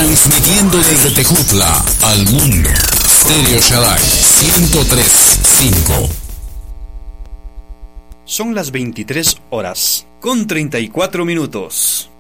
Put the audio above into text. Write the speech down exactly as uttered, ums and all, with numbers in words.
Transmitiendo desde Tejutla al mundo. Stereo Shaddai ciento tres punto cinco. Son las veintitrés horas con treinta y cuatro minutos.